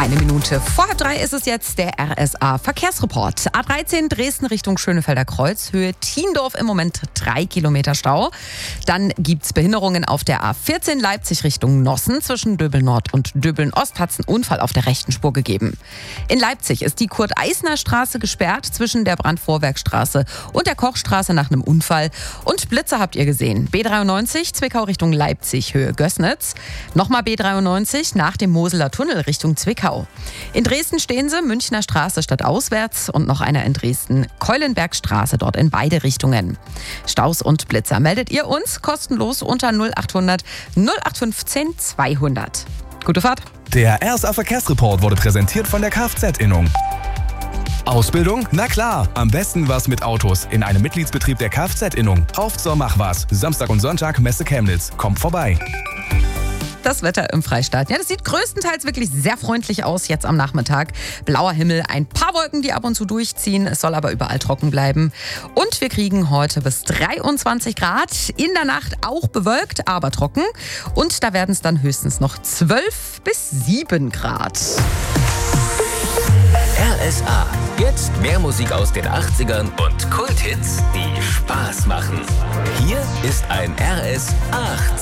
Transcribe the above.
Eine Minute vor 3 ist es jetzt der RSA-Verkehrsreport. A13 Dresden Richtung Schönefelder Kreuz, Höhe Thiendorf im Moment 3 Kilometer Stau. Dann gibt es Behinderungen auf der A14 Leipzig Richtung Nossen. Zwischen Döbeln-Nord und Döbeln-Ost hat es einen Unfall auf der rechten Spur gegeben. In Leipzig ist die Kurt-Eisner-Straße gesperrt zwischen der Brandvorwerkstraße und der Kochstraße nach einem Unfall. Und Blitzer habt ihr gesehen. B93 Zwickau Richtung Leipzig, Höhe Gößnitz. Nochmal B93 nach dem Moseler Tunnel Richtung Zwickau. In Dresden stehen sie, Münchner Straße stadtauswärts und noch einer in Dresden, Keulenbergstraße, dort in beide Richtungen. Staus und Blitzer meldet ihr uns kostenlos unter 0800 0815 200. Gute Fahrt. Der RSA Verkehrsreport wurde präsentiert von der Kfz-Innung. Ausbildung? Na klar, am besten was mit Autos in einem Mitgliedsbetrieb der Kfz-Innung. Auf zur Machwas, Samstag und Sonntag Messe Chemnitz. Kommt vorbei. Das Wetter im Freistaat. Ja, das sieht größtenteils wirklich sehr freundlich aus jetzt am Nachmittag. Blauer Himmel, ein paar Wolken, die ab und zu durchziehen. Es soll aber überall trocken bleiben. Und wir kriegen heute bis 23 Grad. In der Nacht auch bewölkt, aber trocken. Und da werden es dann höchstens noch 12 bis 7 Grad. RSA. Jetzt mehr Musik aus den 80ern und Kulthits, die Spaß machen. Hier ist ein RS 8.